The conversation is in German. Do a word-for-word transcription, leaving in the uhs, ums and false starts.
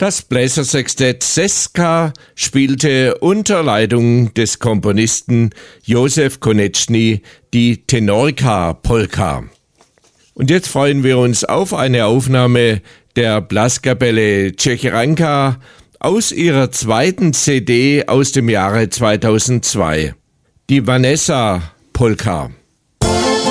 Das Bläsersextett Seska spielte unter Leitung des Komponisten Josef Konečný die Tenorka-Polka. Und jetzt freuen wir uns auf eine Aufnahme der Blaskapelle Czechiranka aus ihrer zweiten C D aus dem Jahre zweitausendzwei, die Vanessa Polka.